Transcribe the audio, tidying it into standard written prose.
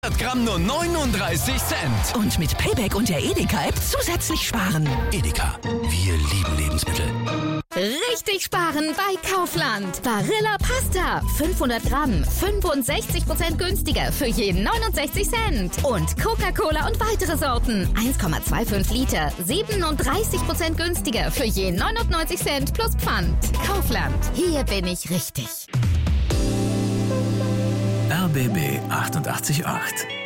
100 Gramm nur 39 Cent. Und mit Payback und der Edeka-App zusätzlich sparen. Edeka, wir lieben Lebensmittel. Richtig sparen bei Kaufland. Barilla Pasta, 500 Gramm, 65% günstiger für jeden 69 Cent. Und Coca-Cola und weitere Sorten, 1,25 Liter, 37% günstiger für jeden 99 Cent plus Pfand. Kaufland, hier bin ich richtig. RBB 88.8